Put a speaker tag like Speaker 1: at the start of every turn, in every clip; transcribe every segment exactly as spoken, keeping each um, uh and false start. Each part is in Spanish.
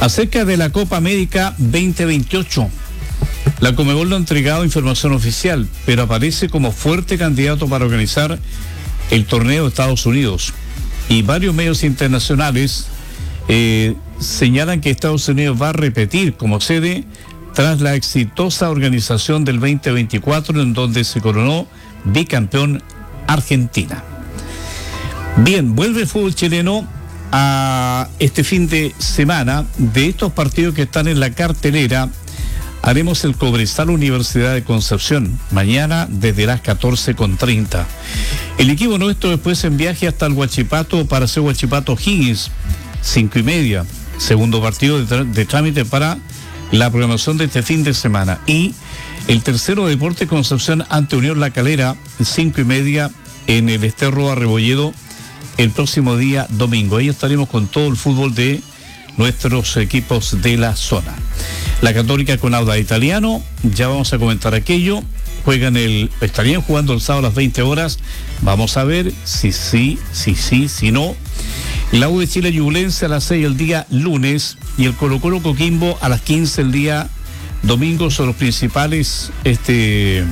Speaker 1: Acerca de la Copa América veinte veintiocho, la Conmebol no ha entregado información oficial, pero aparece como fuerte candidato para organizar el torneo de Estados Unidos. Y varios medios internacionales eh, señalan que Estados Unidos va a repetir como sede tras la exitosa organización del veinte veinticuatro, en donde se coronó bicampeón Argentina. Bien, vuelve el fútbol chileno a este fin de semana. De estos partidos que están en la cartelera, haremos el Cobresal Universidad de Concepción, mañana desde las catorce con treinta. El equipo nuestro después en viaje hasta el Huachipato para hacer Huachipato Higgins, cinco y media. Segundo partido de, tr- de trámite para la programación de este fin de semana. Y el tercero, Deporte Concepción ante Unión La Calera, cinco y media en el Esterro Arrebolledo, el próximo día domingo. Ahí estaremos con todo el fútbol de nuestros equipos de la zona. La Católica con Audax Italiano, ya vamos a comentar aquello. Juegan el, estarían jugando el sábado a las veinte horas. Vamos a ver si sí, si sí, si no. La U de Chile Ñublense a las seis el día lunes y el Colo Colo Coquimbo a las quince el día domingo. Son los principales este,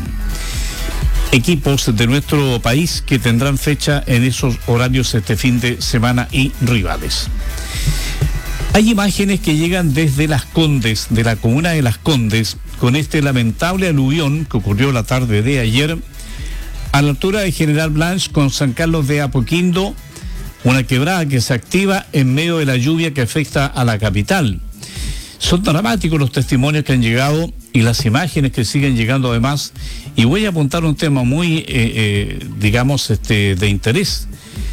Speaker 1: equipos de nuestro país que tendrán fecha en esos horarios este fin de semana y rivales. Hay imágenes que llegan desde Las Condes, de la comuna de Las Condes, con este lamentable aluvión que ocurrió la tarde de ayer a la altura de General Blanche con San Carlos de Apoquindo, una quebrada que se activa en medio de la lluvia que afecta a la capital. Son dramáticos los testimonios que han llegado y las imágenes que siguen llegando además, y voy a apuntar un tema muy, eh, eh, digamos, este, de interés,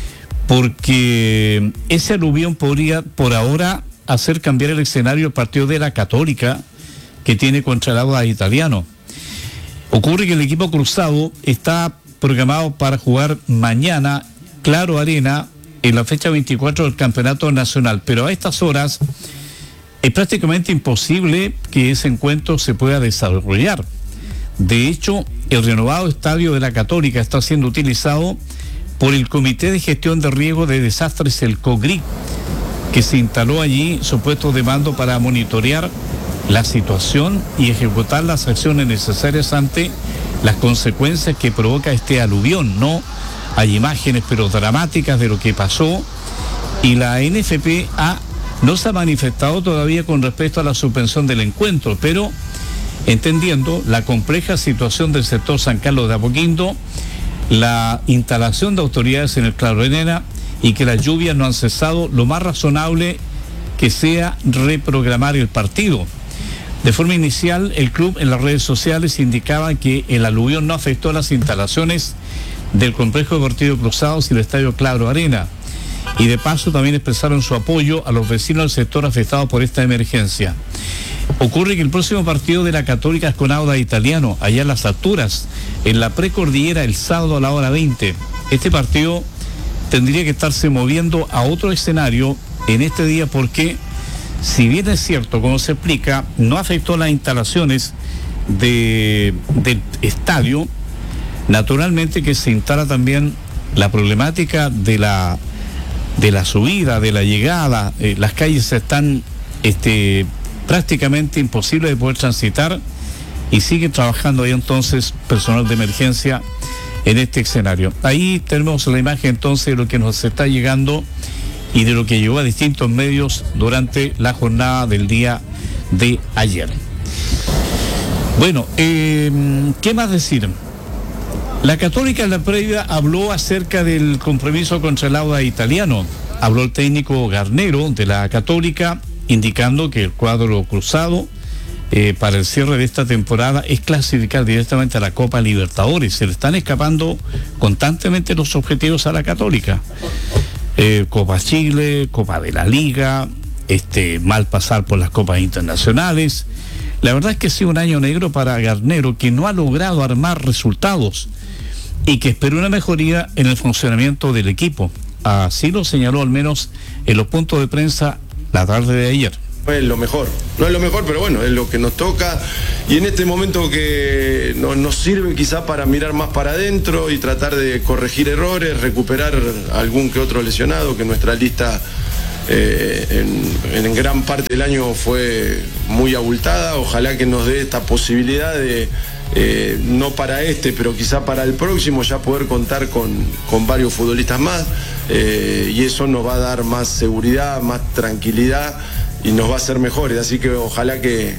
Speaker 1: porque ese aluvión podría, por ahora, hacer cambiar el escenario del partido de la Católica que tiene contra el Audax Italiano. Ocurre que el equipo cruzado está programado para jugar mañana Claro Arena en la fecha veinticuatro del Campeonato Nacional, pero a estas horas es prácticamente imposible que ese encuentro se pueda desarrollar. De hecho, el renovado estadio de la Católica está siendo utilizado por el Comité de Gestión de Riesgo de Desastres, el COGRI, que se instaló allí su puesto de mando para monitorear la situación y ejecutar las acciones necesarias ante las consecuencias que provoca este aluvión, ¿no? Hay imágenes pero dramáticas de lo que pasó y la N F P A no se ha manifestado todavía con respecto a la suspensión del encuentro, pero entendiendo la compleja situación del sector San Carlos de Apoquindo, la instalación de autoridades en el Claro Arena y que las lluvias no han cesado, lo más razonable que sea reprogramar el partido. De forma inicial, el club en las redes sociales indicaba que el aluvión no afectó las instalaciones del complejo deportivo Cruzados y el estadio Claro Arena. Y de paso también expresaron su apoyo a los vecinos del sector afectado por esta emergencia. Ocurre que el próximo partido de la Católica es con Audax Italiano, allá en las alturas, en la precordillera, el sábado a la hora veinte. Este partido tendría que estarse moviendo a otro escenario en este día porque, si bien es cierto, como se explica, no afectó las instalaciones de, del estadio, naturalmente que se instala también la problemática de la de la subida, de la llegada. Eh, las calles están este, prácticamente imposibles de poder transitar y sigue trabajando ahí entonces personal de emergencia en este escenario. Ahí tenemos la imagen entonces de lo que nos está llegando y de lo que llegó a distintos medios durante la jornada del día de ayer. Bueno, eh, ¿qué más decir? La Católica en la previa habló acerca del compromiso contra el Audax Italiano. Habló el técnico Garnero de la Católica, indicando que el cuadro cruzado eh, para el cierre de esta temporada es clasificar directamente a la Copa Libertadores. Se le están escapando constantemente los objetivos a la Católica. Eh, Copa Chile, Copa de la Liga, este, mal pasar por las copas internacionales. La verdad es que ha sido un año negro para Garnero, que no ha logrado armar resultados y que espera una mejoría en el funcionamiento del equipo. Así lo señaló al menos en los puntos de prensa la tarde de ayer.
Speaker 2: No es lo mejor, no es lo mejor, pero bueno, es lo que nos toca y en este momento que no, nos sirve quizá para mirar más para adentro y tratar de corregir errores, recuperar algún que otro lesionado, que nuestra lista eh, en, en gran parte del año fue muy abultada. Ojalá que nos dé esta posibilidad de, eh, no para este, pero quizá para el próximo, ya poder contar con, con varios futbolistas más, eh, y eso nos va a dar más seguridad, más tranquilidad y nos va a hacer mejores. Así que ojalá que...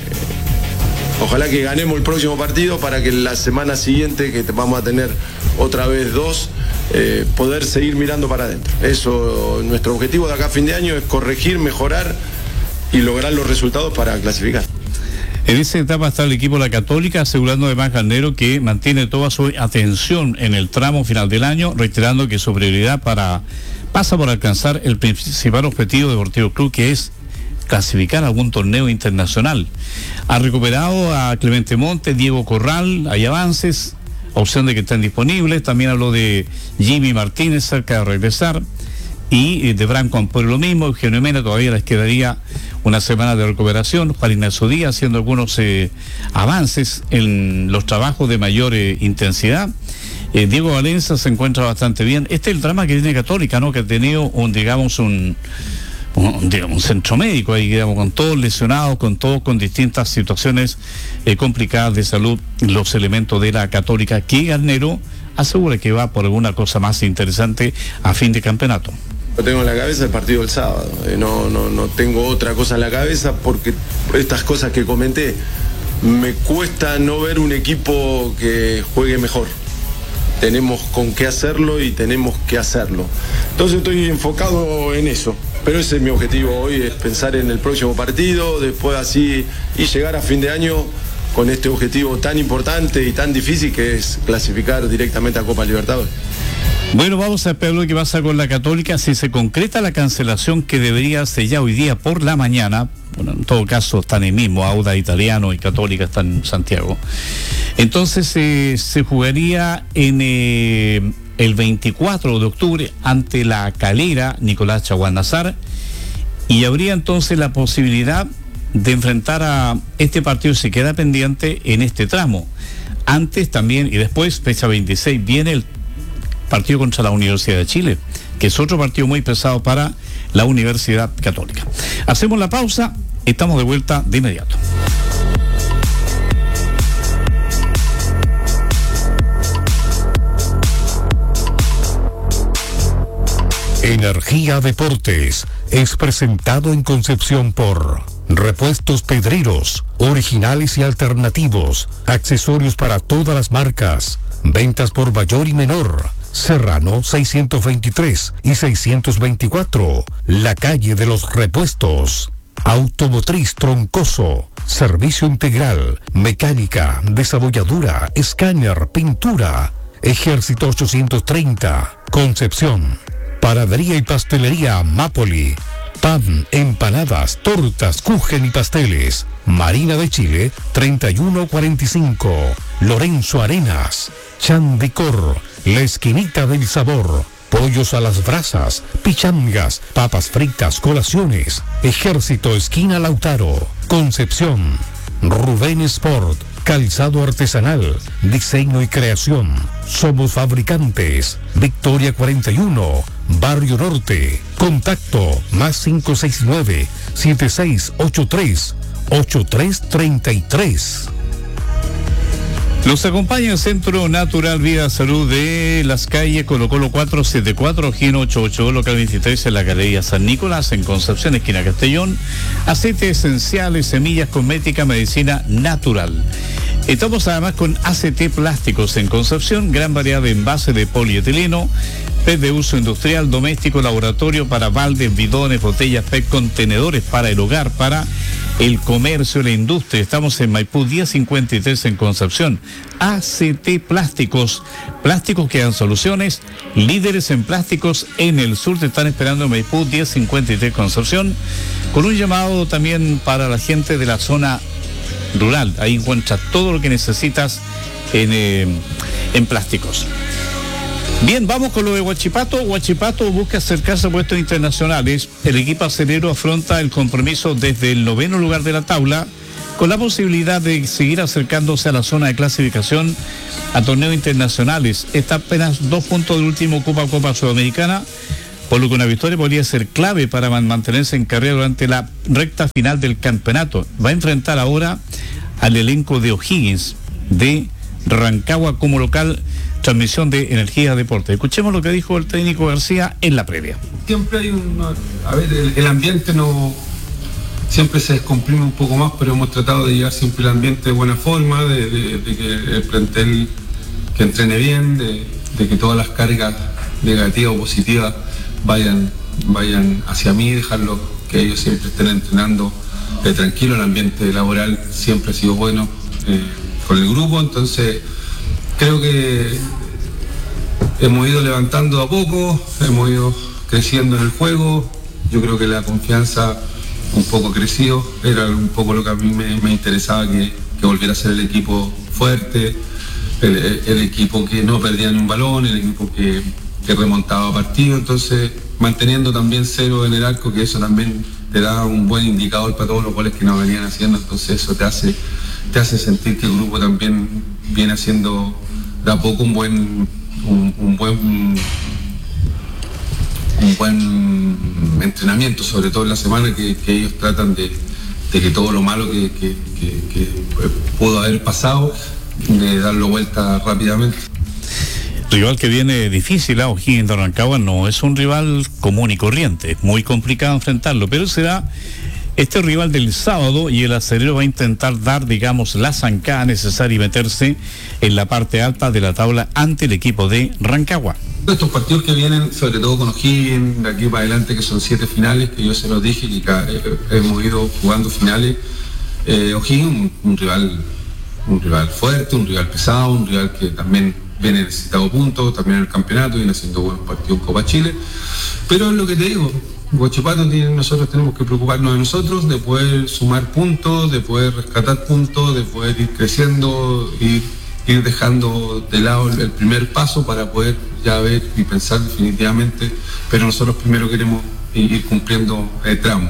Speaker 2: Ojalá que ganemos el próximo partido para que la semana siguiente, que vamos a tener otra vez dos, eh, poder seguir mirando para adentro. Eso, nuestro objetivo de acá a fin de año es corregir, mejorar y lograr los resultados para clasificar.
Speaker 1: En esa etapa está el equipo de la Católica, asegurando además Garnero que mantiene toda su atención en el tramo final del año, reiterando que su prioridad para, pasa por alcanzar el principal objetivo de Deportivo Club, que es clasificar a algún torneo internacional. Ha recuperado a Clemente Montes, Diego Corral, hay avances, opción de que estén disponibles. También habló de Jimmy Martínez cerca de regresar, y de Branco Ampuero lo mismo. Eugenio Mena todavía les quedaría una semana de recuperación. Juan Ignacio Díaz haciendo algunos eh, avances en los trabajos de mayor eh, intensidad. Eh, Diego Valencia se encuentra bastante bien. Este es el drama que tiene Católica, ¿no? Que ha tenido un, digamos, un Un, digamos, un centro médico ahí, digamos, con todos lesionados, con todos con distintas situaciones eh, complicadas de salud, los elementos de la Católica, que Garnero asegura que va por alguna cosa más interesante a fin de campeonato.
Speaker 2: Yo tengo en la cabeza el partido del sábado, eh, no, no, no tengo otra cosa en la cabeza, porque estas cosas que comenté, me cuesta no ver un equipo que juegue mejor. Tenemos con qué hacerlo y tenemos que hacerlo. Entonces estoy enfocado en eso. Pero ese es mi objetivo hoy, es pensar en el próximo partido, después así, y llegar a fin de año con este objetivo tan importante y tan difícil, que es clasificar directamente a Copa Libertadores.
Speaker 1: Bueno, vamos a esperar lo que pasa con la Católica. Si se concreta la cancelación, que debería ser ya hoy día por la mañana, bueno, en todo caso están ahí mismo, Auda Italiano y Católica están en Santiago, entonces eh, se jugaría en eh, el veinticuatro de octubre ante la Calera Nicolás Chaguanazar, y habría entonces la posibilidad de enfrentar a este partido, si queda pendiente en este tramo. Antes también, y después, fecha veintiséis, viene el partido contra la Universidad de Chile, que es otro partido muy pesado para la Universidad Católica. Hacemos la pausa, estamos de vuelta de inmediato.
Speaker 3: Energía Deportes es presentado en Concepción por Repuestos Pedreros, originales y alternativos, accesorios para todas las marcas, ventas por mayor y menor. Serrano seiscientos veintitrés y seiscientos veinticuatro, la calle de los repuestos. Automotriz Troncoso, servicio integral, mecánica, desabolladura, escáner, pintura. Ejército ochocientos treinta, Concepción. Panadería y pastelería Mapoli. Pan, empanadas, tortas, kuchen y pasteles. Marina de Chile, treinta y uno cuarenta y cinco. Lorenzo Arenas. Chandicor, la esquinita del sabor. Pollos a las brasas, pichangas, papas fritas, colaciones. Ejército, esquina Lautaro. Concepción. Rubén Sport, calzado artesanal, diseño y creación. Somos fabricantes. Victoria cuarenta y uno, Barrio Norte. Contacto más cinco seis nueve, siete seis ocho tres, ocho tres tres tres.
Speaker 1: Los acompaña el Centro Natural Vida Salud de Las Calles, Colo Colo cuatrocientos setenta y cuatro, Gino ochenta y ocho, local veintitrés, en la Galería San Nicolás, en Concepción, esquina Castellón. Aceites esenciales, semillas cosméticas, medicina natural. Estamos además con A C T Plásticos en Concepción, gran variedad de envases de polietileno, P E T de uso industrial, doméstico, laboratorio, para baldes, bidones, botellas P E T, contenedores para el hogar, para el comercio, la industria. Estamos en Maipú diez cincuenta y tres en Concepción. A C T Plásticos, plásticos que dan soluciones, líderes en plásticos en el sur. Te están esperando en Maipú diez cincuenta y tres Concepción, con un llamado también para la gente de la zona rural. Ahí encuentras todo lo que necesitas en, eh, en plásticos. Bien, vamos con lo de Huachipato. Huachipato busca acercarse a puestos internacionales. El equipo acelero afronta el compromiso desde el noveno lugar de la tabla, con la posibilidad de seguir acercándose a la zona de clasificación a torneos internacionales. Está apenas dos puntos del último Copa Copa Sudamericana, por lo que una victoria podría ser clave para mantenerse en carrera durante la recta final del campeonato. Va a enfrentar ahora al elenco de O'Higgins de Rancagua como local. Transmisión de Energía Deporte. Escuchemos lo que dijo el técnico García en la previa.
Speaker 4: Siempre hay un... A ver, el, el ambiente no... Siempre se descomprime un poco más, pero hemos tratado de llevar siempre el ambiente de buena forma, de, de, de que el plantel que entrene bien, de, de que todas las cargas negativas o positivas vayan, vayan hacia mí, dejarlo que ellos siempre estén entrenando eh, tranquilo. El ambiente laboral siempre ha sido bueno eh, con el grupo, entonces creo que hemos ido levantando a poco, hemos ido creciendo en el juego. Yo creo que la confianza un poco crecido, era un poco lo que a mí me, me interesaba, que, que volviera a ser el equipo fuerte, el, el equipo que no perdía ni un balón, el equipo que, que remontaba partido. Entonces manteniendo también cero en el arco, que eso también te da un buen indicador para todos los goles que nos venían haciendo. Entonces eso te hace, te hace sentir que el grupo también viene haciendo de a poco un buen un, un buen un buen entrenamiento, sobre todo en la semana, que, que ellos tratan de, de que todo lo malo que, que, que, que pudo haber pasado, de darlo vuelta rápidamente.
Speaker 1: Rival que viene difícil, a O'Higgins de Rancagua no es un rival común y corriente, es muy complicado enfrentarlo, pero será este rival del sábado y el acelero va a intentar dar, digamos, la zancada necesaria y meterse en la parte alta de la tabla ante el equipo de Rancagua.
Speaker 4: Estos partidos que vienen, sobre todo con O'Higgins, de aquí para adelante, que son siete finales, que yo se los dije, y que hemos ido jugando finales. Eh, O'Higgins, un, un rival, un rival fuerte, un rival pesado, un rival que también viene necesitado puntos, también en el campeonato, viene haciendo buenos partidos en Copa Chile. Pero es lo que te digo, Huachipato tiene, nosotros tenemos que preocuparnos de nosotros, de poder sumar puntos, de poder rescatar puntos, de poder ir creciendo, ir, ir dejando de lado el, el primer paso para poder ya ver y pensar definitivamente, pero nosotros primero queremos ir cumpliendo el tramo.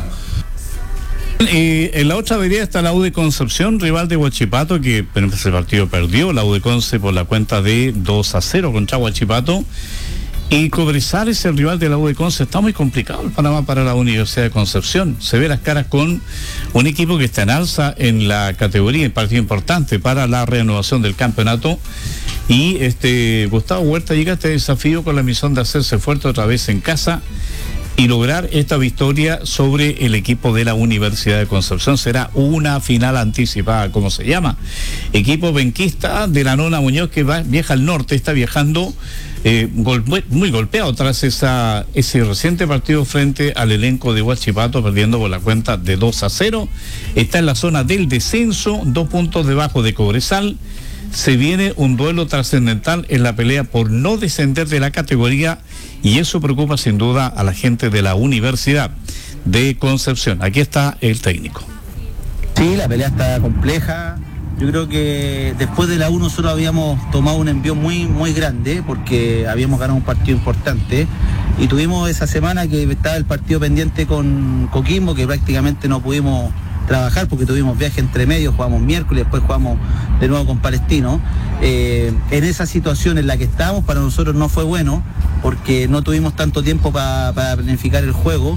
Speaker 1: Y en la otra vereda está la U de Concepción, rival de Huachipato, que en ese partido perdió la U de Conce por la cuenta de dos a cero contra Huachipato. Y Cobresal es el rival de la U de Conce. Está muy complicado el Panamá para la Universidad de Concepción. Se ve las caras con un equipo que está en alza en la categoría, en partido importante para la reanudación del campeonato. Y este Gustavo Huerta llega a este desafío con la misión de hacerse fuerte otra vez en casa y lograr esta victoria sobre el equipo de la Universidad de Concepción. Será una final anticipada, como se llama. Equipo benquista de la Nona Muñoz, que va, viaja al norte, está viajando eh, gol, muy golpeado tras esa, ese reciente partido frente al elenco de Huachipato, perdiendo por la cuenta de dos a cero. Está en la zona del descenso, dos puntos debajo de Cobresal. Se viene un duelo trascendental en la pelea por no descender de la categoría, y eso preocupa sin duda a la gente de la Universidad de Concepción. Aquí está el técnico.
Speaker 5: Sí, la pelea está compleja. Yo creo que después de la U nosotros habíamos tomado un envío muy, muy grande, porque habíamos ganado un partido importante, y tuvimos esa semana que estaba el partido pendiente con Coquimbo, que prácticamente no pudimos trabajar porque tuvimos viaje entre medios, jugamos miércoles, después jugamos de nuevo con Palestino. Eh, en esa situación en la que estábamos, para nosotros no fue bueno, porque no tuvimos tanto tiempo para pa planificar el juego,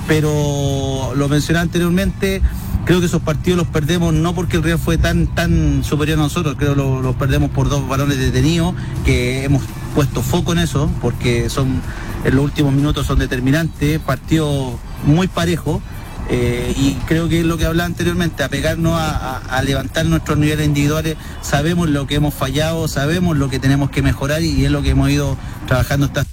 Speaker 5: pero lo mencioné anteriormente, creo que esos partidos los perdemos no porque el Real fue tan tan superior a nosotros, creo que los lo perdemos por dos balones detenidos, que hemos puesto foco en eso, porque son en los últimos minutos son determinantes, partidos muy parejos. Eh, y creo que es lo que hablaba anteriormente, apegarnos a, a, a levantar nuestros niveles individuales. Sabemos lo que hemos fallado, sabemos lo que tenemos que mejorar, y es lo que hemos ido trabajando esta.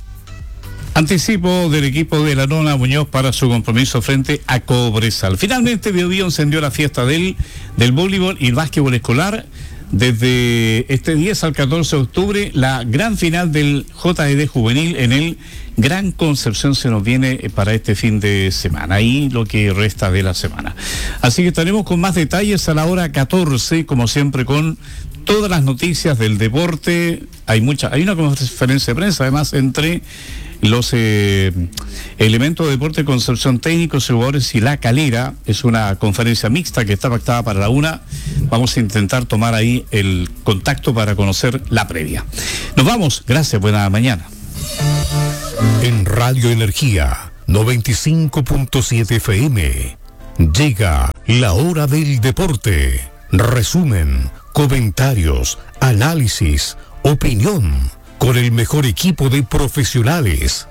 Speaker 1: Anticipo del equipo de la Nona Muñoz para su compromiso frente a Cobresal. Finalmente Bio Bio encendió la fiesta del, del voleibol y el básquetbol escolar. Desde este diez al catorce de octubre, la gran final del J E D juvenil en el Gran Concepción se nos viene para este fin de semana y lo que resta de la semana. Así que estaremos con más detalles a la hora catorce, como siempre, con todas las noticias del deporte. Hay mucha, hay una conferencia de prensa además entre los eh, elementos de deporte Concepción, técnicos y jugadores, y La Calera. Es una conferencia mixta que está pactada para la una. Vamos a intentar tomar ahí el contacto para conocer la previa. Nos vamos, gracias, buena mañana.
Speaker 3: En Radio Energía noventa y cinco punto siete F M llega la hora del deporte. Resumen, comentarios, análisis, opinión, con el mejor equipo de profesionales.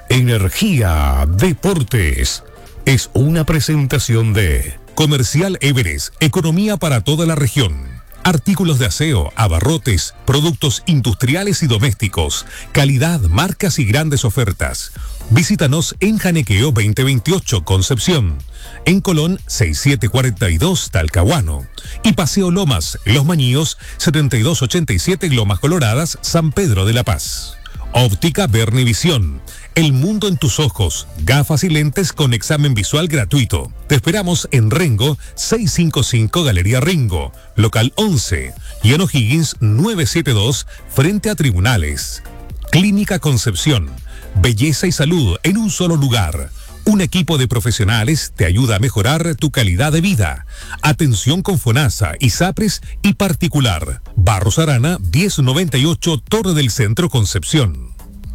Speaker 3: Energía Deportes es una presentación de Comercial Everest, economía para toda la región. Artículos de aseo, abarrotes, productos industriales y domésticos, calidad, marcas y grandes ofertas. Visítanos en Janequeo veinte veintiocho, Concepción, en Colón sesenta y siete cuarenta y dos, Talcahuano, y Paseo Lomas, Los Mañíos setenta y dos ochenta y siete, Lomas Coloradas, San Pedro de la Paz. Óptica Vernivisión, el mundo en tus ojos, gafas y lentes con examen visual gratuito. Te esperamos en Rengo seiscientos cincuenta y cinco, Galería Rengo, local once, y en O'Higgins novecientos setenta y dos, frente a Tribunales. Clínica Concepción, belleza y salud en un solo lugar. Un equipo de profesionales te ayuda a mejorar tu calidad de vida. Atención con FONASA, ISAPRES y particular. Barros Arana diez noventa y ocho, Torre del Centro, Concepción.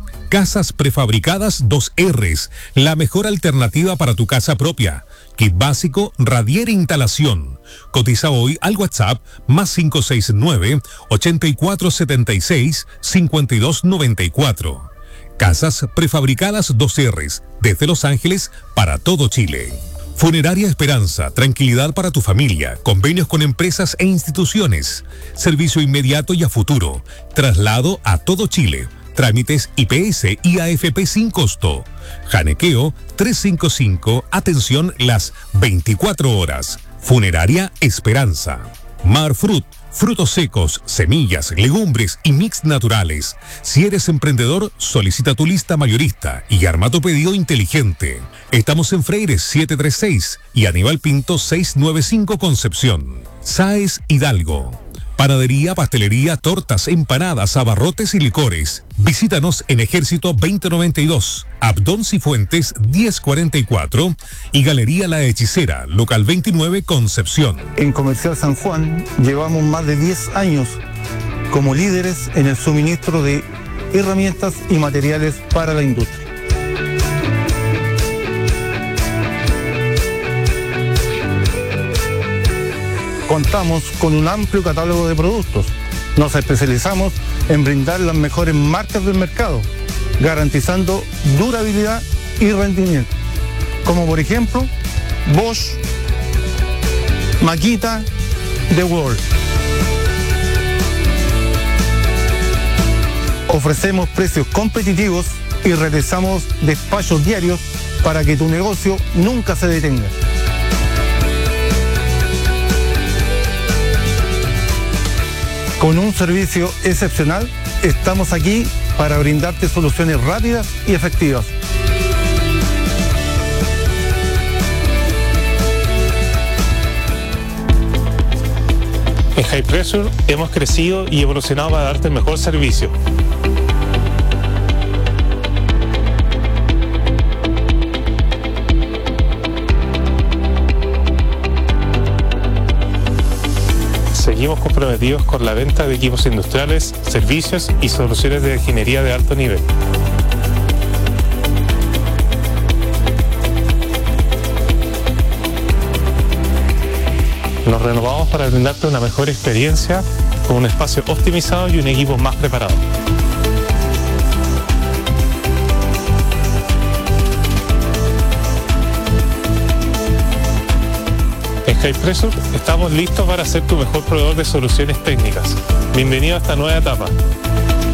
Speaker 3: Casas prefabricadas dos R's, la mejor alternativa para tu casa propia. Kit básico, radier e instalación. Cotiza hoy al WhatsApp más cinco seis nueve, ochenta y cuatro setenta y seis, cincuenta y dos noventa y cuatro. Casas prefabricadas dos R's, desde Los Ángeles para todo Chile. Funeraria Esperanza, tranquilidad para tu familia, convenios con empresas e instituciones, servicio inmediato y a futuro, traslado a todo Chile, trámites I P S y A F P sin costo. Janequeo trescientos cincuenta y cinco, atención las veinticuatro horas. Funeraria Esperanza. Marfrut, frutos secos, semillas, legumbres y mix naturales. Si eres emprendedor, solicita tu lista mayorista y arma tu pedido inteligente. Estamos en Freire setecientos treinta y seis y Aníbal Pinto seiscientos noventa y cinco, Concepción. Sáez Hidalgo. Panadería, pastelería, tortas, empanadas, abarrotes y licores. Visítanos en Ejército veinte noventa y dos, Abdón Cifuentes diez cuarenta y cuatro y Galería La Hechicera, local veintinueve, Concepción.
Speaker 6: En Comercial San Juan llevamos más de diez años como líderes en el suministro de herramientas y materiales para la industria. Contamos con un amplio catálogo de productos. Nos especializamos en brindar las mejores marcas del mercado, garantizando durabilidad y rendimiento. Como por ejemplo, Bosch, Makita, The World. Ofrecemos precios competitivos y realizamos despachos diarios para que tu negocio nunca se detenga. Con un servicio excepcional, estamos aquí para brindarte soluciones rápidas y efectivas.
Speaker 7: En High Pressure hemos crecido y evolucionado para darte el mejor servicio. Seguimos comprometidos con la venta de equipos industriales, servicios y soluciones de ingeniería de alto nivel. Nos renovamos para brindarte una mejor experiencia con un espacio optimizado y un equipo más preparado. En High Pressure estamos listos para ser tu mejor proveedor de soluciones técnicas. Bienvenido a esta nueva etapa.